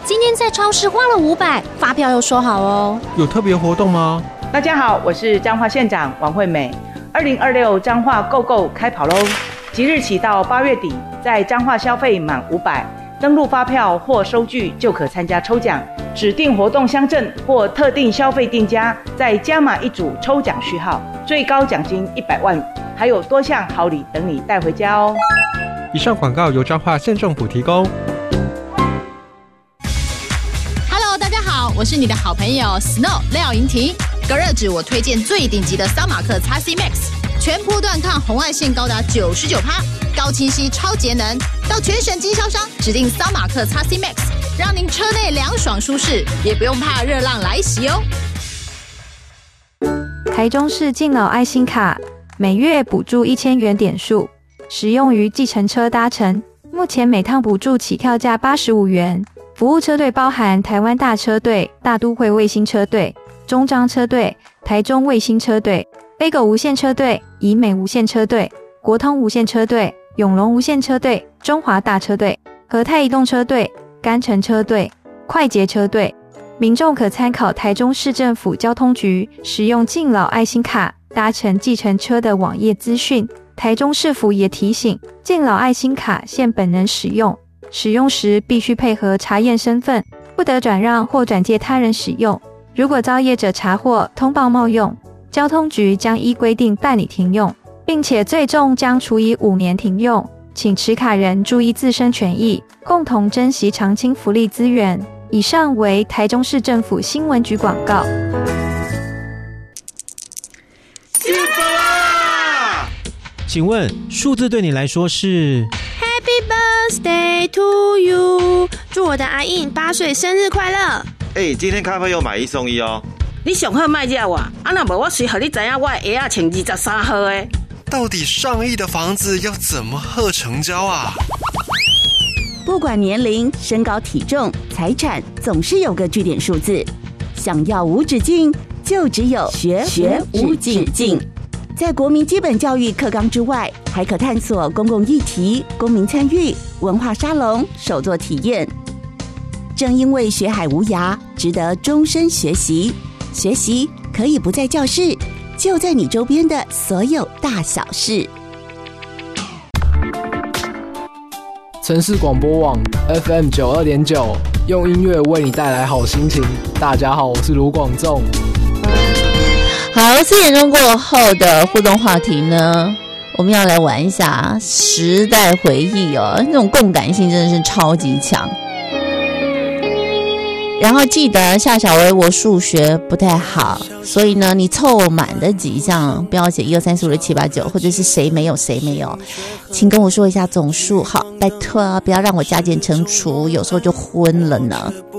今天在超市花了500，发票又收好哦。 有特别活动吗？ 大家好，我是彰化县长王惠美。2026彰化购购开跑喽！即日起到8月底，在彰化消费满500，登录发票或收据就可参加抽奖。指定活动乡镇或特定消费店家再加码一组抽奖序号，最高奖金100万，还有多项好礼等你带回家哦。 以上广告由彰化县政府提供。 Hello， 大家好，我是你的好朋友 Snow 廖莹婷。隔热纸我推荐最顶级的桑马克 XC Max， 全波段抗红外线高达99%，高清晰超节能。到全省经销商指定桑马克 XC Max， 让您车内凉爽舒适，也不用怕热浪来袭哦。 台中市敬老爱心卡每月补助1000元点数，使用于计程车搭乘。目前每趟补助起跳价85元。服务车队包含台湾大车队、大都会卫星车队、中彰车队、台中卫星车队、飞狗无线车队、怡美无线车队、国通无线车队、永隆无线车队、中华大车队、和泰移动车队、甘城车队、快捷车队。民众可参考台中市政府交通局使用敬老爱心卡搭乘计程车的网页资讯。台中市府也提醒，敬老爱心卡限本人使用，使用时必须配合查验身份，不得转让或转借他人使用。如果遭业者查获通报冒用，交通局将依规定办理停用，并且最重将处以5年停用。请持卡人注意自身权益，共同珍惜长青福利资源。以上为台中市政府新闻局广告。 请问数字对你来说是 Happy birthday to you， 祝我的阿印8岁生日快乐。 今天咖啡有买1送1哦。 你上好卖惹我，若无我随和你知影我的鞋仔穿23号的。 到底上亿的房子要怎么贺成交啊？ 不管年龄、身高、体重、财产，总是有个据点数字。想要无止境，就只有学无止境。在国民基本教育课纲之外，还可探索公共议题、公民参与、文化沙龙、手作体验。正因为学海无涯，值得终身学习。学习可以不在教室，就在你周边的所有大小事。 城市广播网 FM 92.9，用音乐为你带来好心情。大家好，我是卢广仲。 好，4点钟过后的互动话题呢，我们要来玩一下时代回忆哦，那种共感性真的是超级强。然后记得夏小薇，我数学不太好，所以呢，你凑满的几项不要写1、2、3、4、5、6、7、8、9，或者是谁没有，请跟我说一下总数。好，拜托不要让我加减乘除，有时候就昏了呢。